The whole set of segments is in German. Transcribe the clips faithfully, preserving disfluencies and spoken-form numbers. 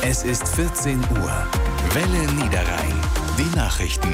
Es ist vierzehn Uhr. Welle Niederrhein. Die Nachrichten.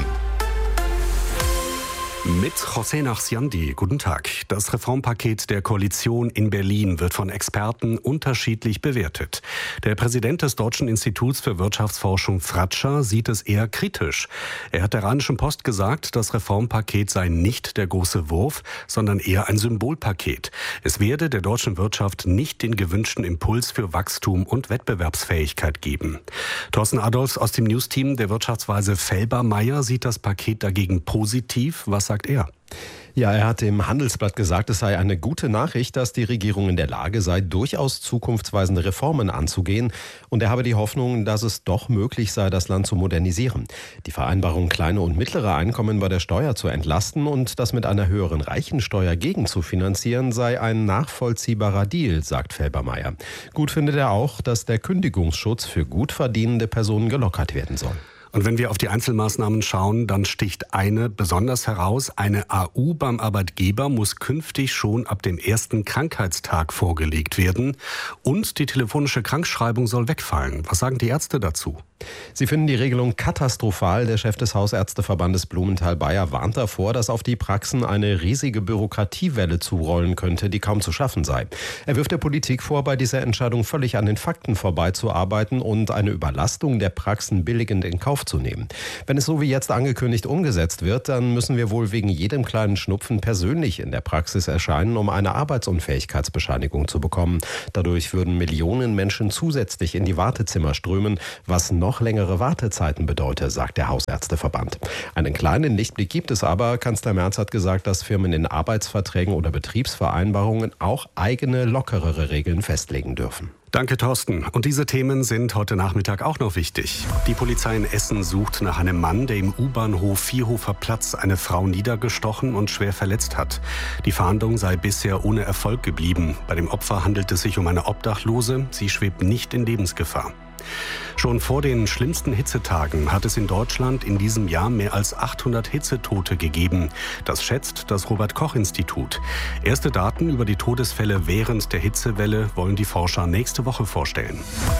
Mit José Nachsiandi. Guten Tag. Das Reformpaket der Koalition in Berlin wird von Experten unterschiedlich bewertet. Der Präsident des Deutschen Instituts für Wirtschaftsforschung Fratscher sieht es eher kritisch. Er hat der Rheinischen Post gesagt, das Reformpaket sei nicht der große Wurf, sondern eher ein Symbolpaket. Es werde der deutschen Wirtschaft nicht den gewünschten Impuls für Wachstum und Wettbewerbsfähigkeit geben. Thorsten Adolfs aus dem Newsteam der Wirtschaftsweise Felbermayr sieht das Paket dagegen positiv. Was sagt er? Ja, er hat im Handelsblatt gesagt, es sei eine gute Nachricht, dass die Regierung in der Lage sei, durchaus zukunftsweisende Reformen anzugehen. Und er habe die Hoffnung, dass es doch möglich sei, das Land zu modernisieren. Die Vereinbarung, kleine und mittlere Einkommen bei der Steuer zu entlasten und das mit einer höheren Reichensteuer gegenzufinanzieren, sei ein nachvollziehbarer Deal, sagt Felbermayr. Gut findet er auch, dass der Kündigungsschutz für gut verdienende Personen gelockert werden soll. Und wenn wir auf die Einzelmaßnahmen schauen, dann sticht eine besonders heraus. Eine A U beim Arbeitgeber muss künftig schon ab dem ersten Krankheitstag vorgelegt werden. Und die telefonische Krankschreibung soll wegfallen. Was sagen die Ärzte dazu? Sie finden die Regelung katastrophal. Der Chef des Hausärzteverbandes Blumenthal-Bayer warnt davor, dass auf die Praxen eine riesige Bürokratiewelle zurollen könnte, die kaum zu schaffen sei. Er wirft der Politik vor, bei dieser Entscheidung völlig an den Fakten vorbeizuarbeiten und eine Überlastung der Praxen billigend in Kauf zu nehmen. Wenn es so wie jetzt angekündigt umgesetzt wird, dann müssen wir wohl wegen jedem kleinen Schnupfen persönlich in der Praxis erscheinen, um eine Arbeitsunfähigkeitsbescheinigung zu bekommen. Dadurch würden Millionen Menschen zusätzlich in die Wartezimmer strömen, was noch längere Wartezeiten bedeute, sagt der Hausärzteverband. Einen kleinen Lichtblick gibt es aber. Kanzler Merz hat gesagt, dass Firmen in Arbeitsverträgen oder Betriebsvereinbarungen auch eigene, lockerere Regeln festlegen dürfen. Danke, Thorsten. Und diese Themen sind heute Nachmittag auch noch wichtig. Die Polizei in Essen sucht nach einem Mann, der im U-Bahnhof Vierhofer Platz eine Frau niedergestochen und schwer verletzt hat. Die Fahndung sei bisher ohne Erfolg geblieben. Bei dem Opfer handelt es sich um eine Obdachlose. Sie schwebt nicht in Lebensgefahr. Schon vor den schlimmsten Hitzetagen hat es in Deutschland in diesem Jahr mehr als achthundert Hitzetote gegeben. Das schätzt das Robert-Koch-Institut. Erste Daten über die Todesfälle während der Hitzewelle wollen die Forscher nächste Woche vorstellen.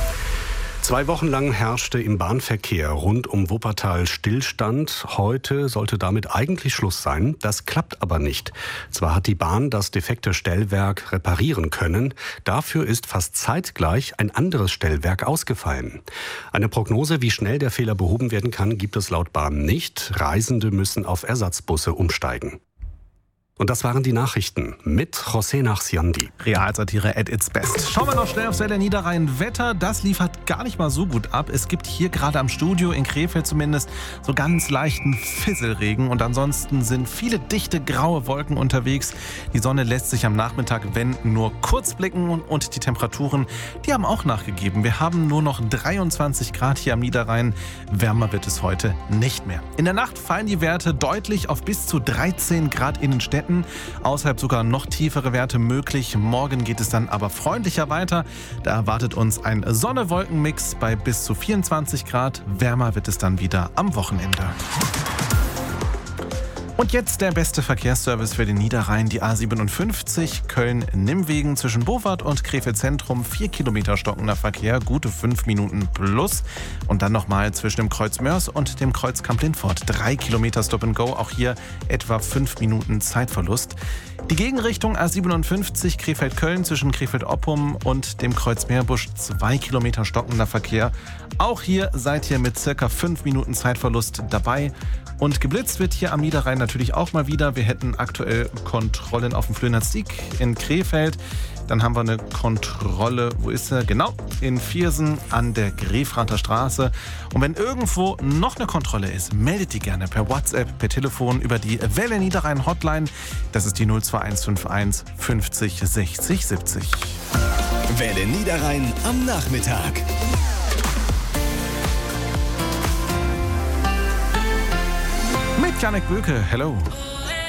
Zwei Wochen lang herrschte im Bahnverkehr rund um Wuppertal Stillstand. Heute sollte damit eigentlich Schluss sein. Das klappt aber nicht. Zwar hat die Bahn das defekte Stellwerk reparieren können. Dafür ist fast zeitgleich ein anderes Stellwerk ausgefallen. Eine Prognose, wie schnell der Fehler behoben werden kann, gibt es laut Bahn nicht. Reisende müssen auf Ersatzbusse umsteigen. Und das waren die Nachrichten mit José Nachsiandi. Realsatire at its best. Schauen wir noch schnell aufs Welle Niederrhein. Wetter, das liefert gar nicht mal so gut ab. Es gibt hier gerade am Studio, in Krefeld zumindest, so ganz leichten Fisselregen. Und ansonsten sind viele dichte graue Wolken unterwegs. Die Sonne lässt sich am Nachmittag, wenn nur kurz blicken. Und die Temperaturen, die haben auch nachgegeben. Wir haben nur noch dreiundzwanzig Grad hier am Niederrhein. Wärmer wird es heute nicht mehr. In der Nacht fallen die Werte deutlich auf bis zu dreizehn Grad in den Städten. Außerhalb sogar noch tiefere Werte möglich. Morgen geht es dann aber freundlicher weiter. Da erwartet uns ein Sonne-Wolken-Mix bei bis zu vierundzwanzig Grad. Wärmer wird es dann wieder am Wochenende. Und jetzt der beste Verkehrsservice für den Niederrhein, die A siebenundfünfzig Köln-Nimmwegen zwischen Bovard und Krefeld Zentrum. Vier Kilometer stockender Verkehr, gute fünf Minuten plus. Und dann nochmal zwischen dem Kreuz Mörs und dem Kreuz Kamp-Lindfort. Drei Kilometer Stop and Go, auch hier etwa fünf Minuten Zeitverlust. Die Gegenrichtung A siebenundfünfzig Krefeld-Köln zwischen Krefeld-Oppum und dem Kreuz Meerbusch. Zwei Kilometer stockender Verkehr. Auch hier seid ihr mit circa fünf Minuten Zeitverlust dabei. Und geblitzt wird hier am Niederrhein natürlich auch mal wieder. Wir hätten aktuell Kontrollen auf dem Flöhner-Stieg in Krefeld. Dann haben wir eine Kontrolle, wo ist sie? Genau, in Viersen an der Grefrather Straße. Und wenn irgendwo noch eine Kontrolle ist, meldet die gerne per WhatsApp, per Telefon über die Welle Niederrhein Hotline. Das ist die null zwei eins fünf eins fünfzig sechzig siebzig. Welle Niederrhein am Nachmittag. Mit Janek Böke, hello.